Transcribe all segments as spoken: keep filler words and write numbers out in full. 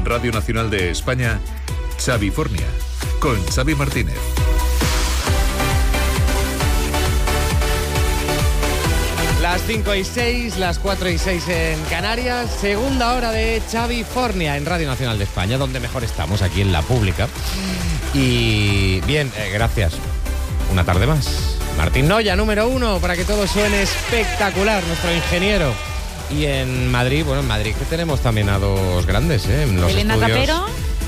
Radio Nacional de España, Xavifornia, con Xavi Martínez. Las cinco y seis, las cuatro y seis en Canarias, segunda hora de Xavifornia en Radio Nacional de España, donde mejor estamos, aquí en la pública. Y bien, eh, gracias. Una tarde más. Martín Noya, número uno, para que todo suene espectacular, nuestro ingeniero. Y en Madrid, bueno, en Madrid que tenemos también a dos grandes, ¿eh? En los Elena estudios. Tapero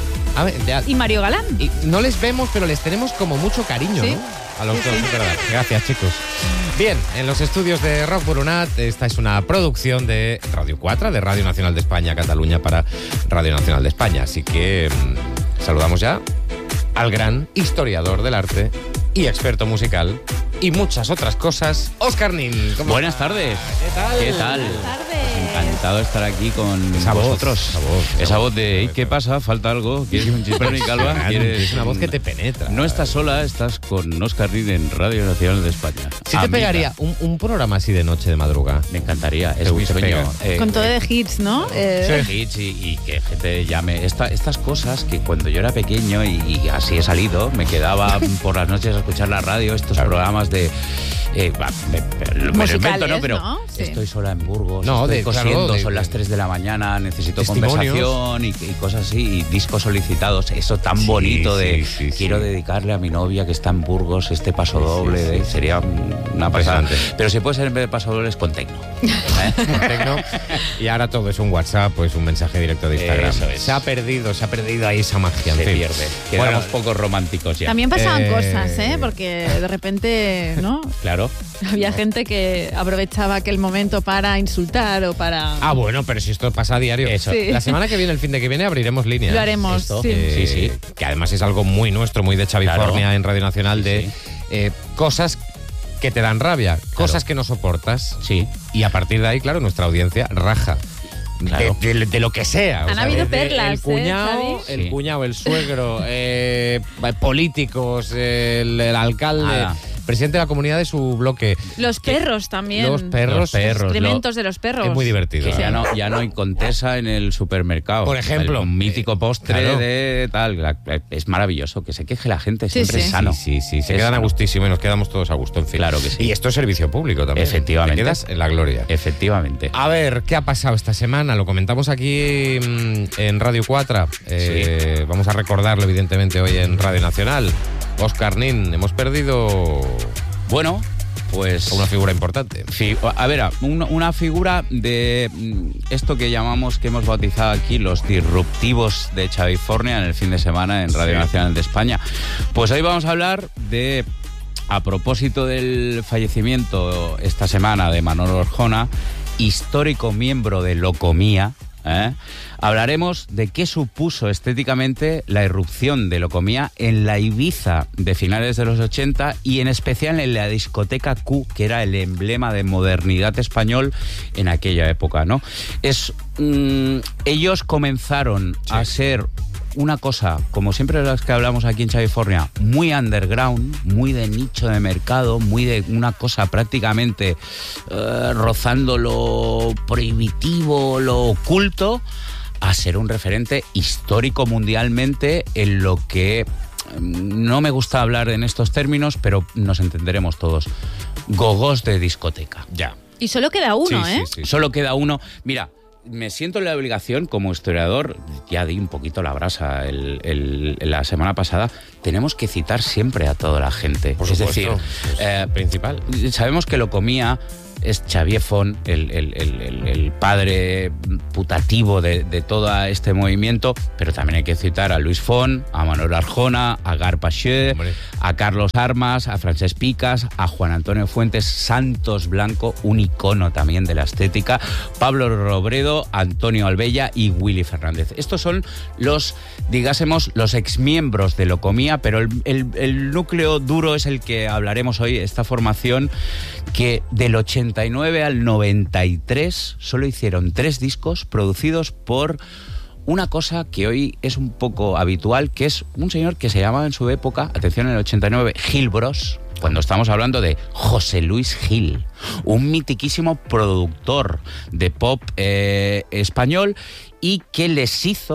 A ver, ya, y Mario Galán. y no les vemos, pero les tenemos como mucho cariño, ¿Sí? ¿no? A los Sí, dos, sí. es verdad. Gracias, chicos. Bien, en los estudios de Rock Burunat, esta es una producción de Radio cuatro, de Radio Nacional de España, Cataluña, para Radio Nacional de España. Así que mmm, saludamos ya al gran historiador del arte y experto musical y muchas otras cosas, Óscar Nin. ¿Cómo Buenas está? tardes. ¿Qué tal? ¿Qué tal? Buenas tardes. Encantado de estar aquí con Esa voz, vosotros. esa voz, esa Esa voz. voz de, "Ey, ¿qué pasa? ¿Falta algo? ¿Quieres un chispón y calva? ¿Quieres Es una voz que te penetra. No estás sola, estás con Óscar Nin en Radio Nacional de España. Sí te Amiga. pegaría un, un programa así de noche, de madrugada. Me encantaría, Te es mi gusta sueño. pegar. Eh, Con todo eh, de hits, ¿no? Eh, hits y, y que gente llame. Esta, estas cosas que cuando yo era pequeño y, y así he salido, me quedaba por las noches a escuchar la radio, estos Claro. programas de... Eh, va, me, me lo Musicales, invento, ¿no? Pero ¿no? Sí. estoy sola en Burgos, No, estoy de- claro, cosiendo, de- son de- las tres de la mañana, necesito Testimonios. conversación y, y cosas así, y discos solicitados, eso tan Sí, bonito de sí, sí, quiero sí. dedicarle a mi novia que está en Burgos este paso Sí, sí, doble, sí, de- sí. sería una pasada. Impresionante. Pero si puede ser en vez de paso doble es con tecno. ¿eh? Con tecno. Y ahora todo es un WhatsApp, pues un mensaje directo de Instagram. Eso es. Se ha perdido, se ha perdido ahí esa magia. en Se fin. pierde. Quedamos Bueno, pocos románticos ya. También pasaban Eh, cosas, ¿eh? Porque de repente, ¿no? Claro. Había gente que aprovechaba aquel momento para insultar o para... Ah, bueno, pero si esto pasa a diario. Eso. Sí. La semana que viene, el fin de que viene, abriremos líneas. Lo haremos, Esto, sí. eh, Sí, sí. Que además es algo muy nuestro, muy de Xavifornia Claro. en Radio Nacional, Sí, de sí. eh, cosas que te dan rabia, cosas que no soportas. Sí. Y a partir de ahí, claro, nuestra audiencia raja. Claro. De, de- de lo que sea. Han habido desde perlas, El cuñado, ¿eh, el Xavi? cuñado, el suegro, eh, políticos, el, el alcalde, Nada. presidente de la comunidad de su bloque. Los Que- perros también. Los perros. Los perros. Excrementos lo- de los perros. Es muy divertido. Que ya no, ya no hay contesa en el supermercado. Por ejemplo. El- un mítico postre Claro. de tal. la- Es maravilloso. Que se queje la gente, Sí, siempre sí. es sano. Sí, sí, sí, se Es quedan a sano. gustísimo y nos quedamos todos a gusto, en fin. Claro que sí. Y esto es servicio público también. Efectivamente. Te quedas en la gloria. Efectivamente. A ver, ¿qué ha pasado esta semana? Lo comentamos aquí mm, en Radio cuatro. Eh, Vamos a recordarlo, evidentemente, hoy en Radio Nacional. Óscar Nin, hemos perdido Bueno, pues... a una figura importante. Fi- a ver, un- una figura de mm, esto que llamamos, que hemos bautizado aquí, los disruptivos de Xavifornia en el fin de semana en Radio Sí. Nacional de España. Pues hoy vamos a hablar de, a propósito del fallecimiento esta semana de Manolo Arjona, histórico miembro de Locomía, ¿eh? Hablaremos de qué supuso estéticamente la irrupción de Locomía en la Ibiza de finales de los ochenta y en especial en la discoteca Q, que era el emblema de modernidad español en aquella época, ¿no? Es, mm, ellos comenzaron Sí. a ser una cosa, como siempre de las que hablamos aquí en Xavifornia, muy underground, muy de nicho de mercado, muy de una cosa prácticamente eh, rozando lo prohibitivo, lo oculto, a ser un referente histórico mundialmente en lo que mm, no me gusta hablar en estos términos, pero nos entenderemos todos. Gogós de discoteca. Ya. Y solo queda uno, Sí, ¿eh? sí, sí. Solo queda uno. Mira, me siento en la obligación como historiador, ya di un poquito la brasa el, el- la semana pasada, tenemos que citar siempre a toda la gente. Por es supuesto, decir, es eh, principal. sabemos que Locomía es Xavier Font, el, el- el- el- el padre putativo de, de todo este movimiento, pero también hay que citar a Luis Font, a Manolo Arjona, a Gar Paché, Hombre. a Carlos Armas, a Francesc Picas, a Juan Antonio Fuentes, Santos Blanco, un icono también de la estética, Pablo Robredo, Antonio Albella y Willy Fernández. Estos son los, digásemos, los exmiembros de Locomía, pero el, el- el núcleo duro es el que hablaremos hoy, esta formación que del ochenta y nueve al noventa y tres solo hicieron tres discos producidos por una cosa que hoy es un poco habitual, que es un señor que se llamaba en su época, atención, en el ochenta y nueve, Gil Bros, cuando estamos hablando de José Luis Gil, un mitiquísimo productor de pop eh, español y que les hizo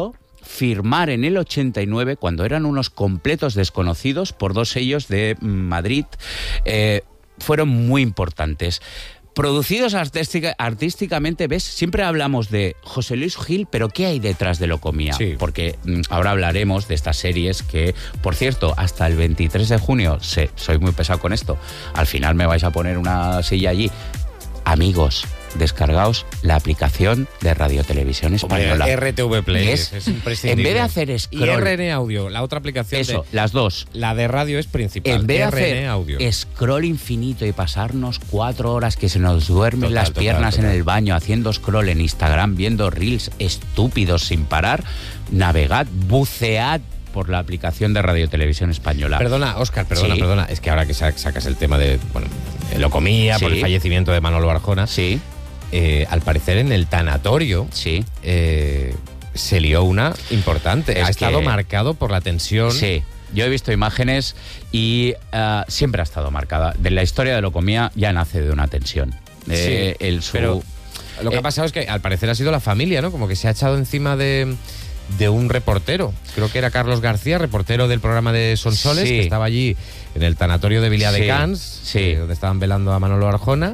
firmar en el ochenta y nueve, cuando eran unos completos desconocidos, por dos sellos de Madrid, eh, fueron muy importantes. Producidos artística, artísticamente, ¿ves? Siempre hablamos de José Luis Gil, pero ¿qué hay detrás de Locomía? Sí. Porque mm, ahora hablaremos de estas series que, por cierto, hasta el veintitrés de junio, sé, soy muy pesado con esto, al final me vais a poner una silla allí. Amigos, descargaos la aplicación de Radio Televisión Española. R T V Play es, es imprescindible. En vez de hacer scroll... Y R N Audio, la otra aplicación. Eso, de, las dos. La de radio es principal. En vez de R N hacer Audio. scroll infinito y pasarnos cuatro horas que se nos duermen Total, las total, piernas total. en el baño, haciendo scroll en Instagram, viendo reels estúpidos sin parar, navegad, bucead por la aplicación de Radio Televisión Española. Perdona, Óscar, perdona, Sí. perdona. Es que ahora que sa- sacas el tema de, bueno, Locomía, Sí. por el fallecimiento de Manolo Arjona, Sí, eh, al parecer en el tanatorio sí. eh, se lió una importante. Es ha estado que- marcado por la tensión. Sí, yo he visto imágenes y uh, siempre ha estado marcada. De la historia de Locomía ya nace de una tensión. Eh, Sí, el, su, pero Lo que eh, ha pasado es que al parecer ha sido la familia, ¿no? Como que se ha echado encima de, de un reportero. Creo que era Carlos García, reportero del programa de Sonsoles, Sí. que estaba allí en el tanatorio de Vilia Sí, de Cans, sí. eh, donde estaban velando a Manolo Arjona.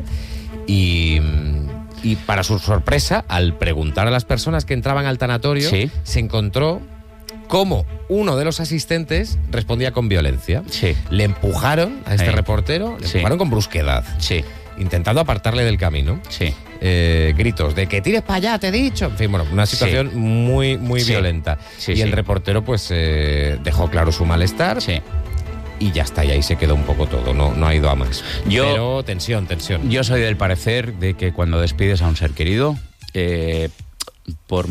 Y, y para su sorpresa, al preguntar a las personas que entraban al tanatorio, Sí. se encontró cómo uno de los asistentes respondía con violencia. Sí, Le empujaron a este Sí. reportero, le Sí. empujaron con brusquedad, sí, intentando apartarle del camino. sí. Eh, gritos de que tires para allá, te he dicho. En fin, bueno, una situación Sí. muy, muy Sí. violenta. Sí, y el sí. reportero, pues, eh, dejó claro su malestar. Sí. Y ya está, y ahí se quedó un poco todo. No, no ha ido a más. Yo- Pero tensión, tensión. Yo soy del parecer de que cuando despides a un ser querido, eh, por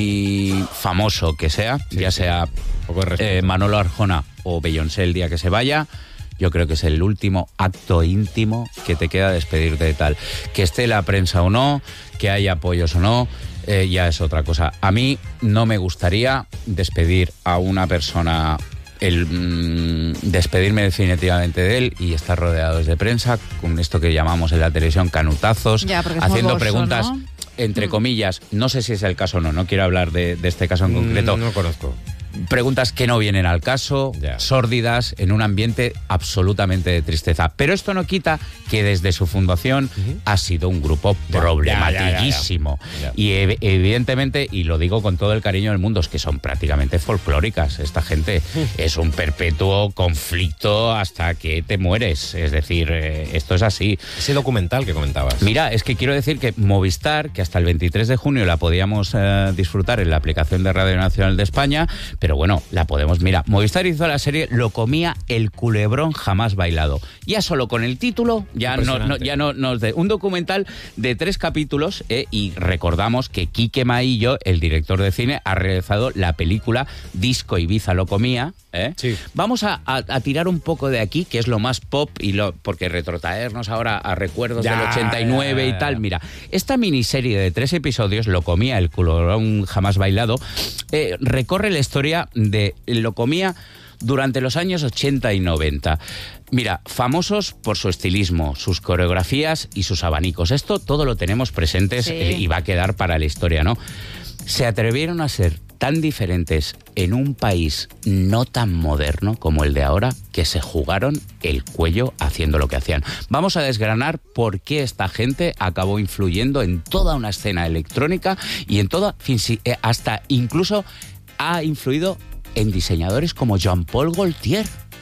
muy famoso que sea, Sí, ya sí. sea Un poco de respeto. eh, Manolo Arjona o Beyoncé el día que se vaya, yo creo que es el último acto íntimo que te queda despedirte de tal. Que esté la prensa o no, que haya apoyos o no, eh, ya es otra cosa. A mí no me gustaría despedir a una persona, el mm, despedirme definitivamente de él y estar rodeados de prensa, con esto que llamamos en la televisión canutazos, Ya, porque es haciendo morboso, preguntas, ¿no? entre comillas, no sé si es el caso o no, no quiero hablar de, de este caso en concreto, Mm, no conozco. preguntas que no vienen al caso, Ya. sórdidas, en un ambiente absolutamente de tristeza. Pero esto no quita que desde su fundación Ujú. ha sido un grupo Ya, problematiquísimo. ya, ya, ya. Y ev- evidentemente, y lo digo con todo el cariño del mundo, es que son prácticamente folclóricas. Esta gente es un perpetuo conflicto hasta que te mueres. Es decir, eh, esto es así. Ese documental que comentabas. Mira, es que quiero decir que Movistar, que hasta el veintitrés de junio la podíamos eh, disfrutar en la aplicación de Radio Nacional de España, pero bueno, la podemos... Mira, Movistar hizo la serie Locomía, el culebrón jamás bailado. Ya solo con el título, ya no, no, Impresionante. ya no nos de un documental de tres capítulos, eh, y recordamos que Quique Maillo, el director de cine, ha realizado la película Disco Ibiza Locomía. ¿eh? Sí. Vamos a, a- a tirar un poco de aquí, que es lo más pop, y lo porque retrotraernos ahora a recuerdos Ya, del ochenta y nueve ya, ya, y tal. ya. Mira, esta miniserie de tres episodios, Locomía, el culebrón jamás bailado, eh, recorre la historia de Locomía durante los años ochenta y noventa. Mira, famosos por su estilismo, sus coreografías y sus abanicos. Esto todo lo tenemos presentes, Sí. eh, y va a quedar para la historia, ¿no? Se atrevieron a ser tan diferentes en un país no tan moderno como el de ahora, que se jugaron el cuello haciendo lo que hacían. Vamos a desgranar por qué esta gente acabó influyendo en toda una escena electrónica y en toda, fin, sí, eh, hasta incluso ha influido en diseñadores como Jean-Paul Gaultier.